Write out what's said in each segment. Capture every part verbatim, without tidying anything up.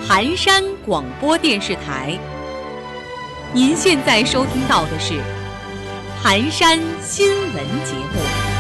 盘山广播电视台，您现在收听到的是盘山新闻节目。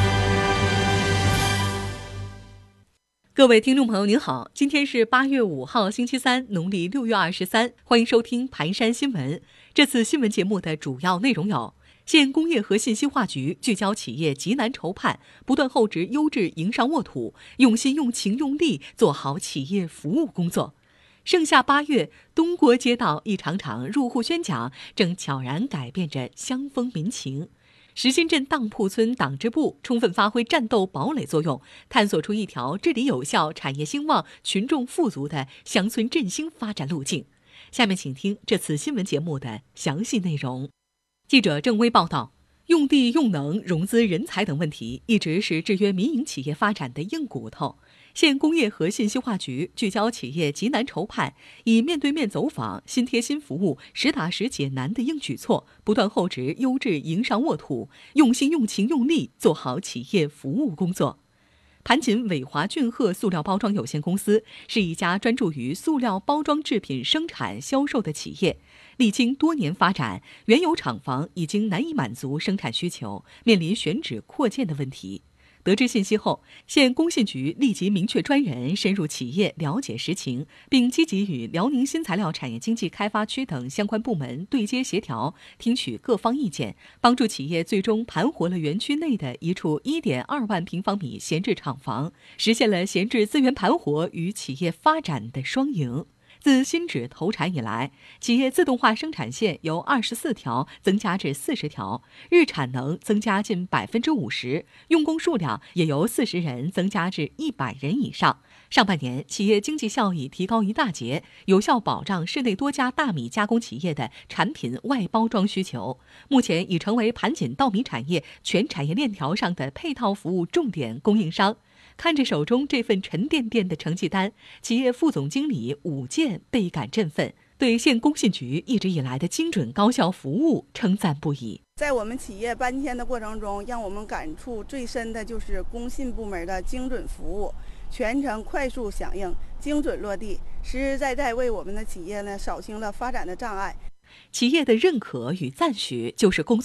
各位听众朋友您好，今天是八月五号星期三，农历六月二十三，欢迎收听盘山新闻。这次新闻节目的主要内容有：县工业和信息化局聚焦企业急难愁盼，不断厚植优质营商沃土，用心用情用力做好企业服务工作。盛夏八月，东郭街道一场场入户宣讲正悄然改变着乡风民情。石新镇当铺村党支部充分发挥战斗堡垒作用，探索出一条治理有效、产业兴旺、群众富足的乡村振兴发展路径。下面请听这次新闻节目的详细内容。记者郑微报道，用地、用能、融资、人才等问题一直是制约民营企业发展的硬骨头。县工业和信息化局聚焦企业急难愁盼，以面对面走访、新贴新服务、实打实解难的硬举措，不断厚植优质营商沃土，用心用情用力做好企业服务工作。盘锦伟华俊鹤塑料包装有限公司是一家专注于塑料包装制品生产销售的企业，历经多年发展，原有厂房已经难以满足生产需求，面临选址扩建的问题。得知信息后，县工信局立即明确专人深入企业了解实情，并积极与辽宁新材料产业经济开发区等相关部门对接协调，听取各方意见，帮助企业最终盘活了园区内的一处 一点二万平方米闲置厂房，实现了闲置资源盘活与企业发展的双赢。自新址投产以来，企业自动化生产线由二十四条增加至四十条，日产能增加近百分之五十，用工数量也由四十人增加至一百人以上。上半年，企业经济效益提高一大截，有效保障市内多家大米加工企业的产品外包装需求。目前已成为盘锦稻米产业全产业链条上的配套服务重点供应商。看着手中这份沉甸甸的成绩单，企业副总经理武健倍感振奋，对县工信局一直以来的精准高效服务称赞不已。 在我们企业搬迁的过程中，让我们感触最深的就是工信部门的精准服务，全程快速响应，精准落地，实实在在为我们的企业呢扫清了发展的障碍。 企业的认可与赞许就是公